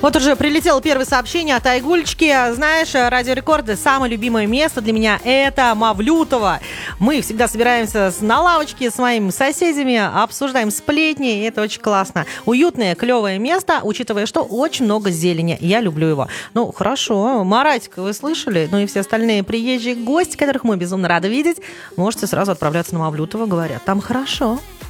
Вот уже прилетело первое сообщение от Айгулечки. Знаешь, Радио Рекорды, самое любимое место для меня — это Мавлютово. Мы всегда собираемся на лавочке с моими соседями, обсуждаем сплетни, и это очень классно. Уютное, клевое место, учитывая, что очень много зелени. Я люблю его. Ну, хорошо. Маратик, вы слышали? Ну и все остальные приезжие гости, которых мы безумно рады видеть, можете сразу отправляться на Мавлютово, говорят, там хорошо.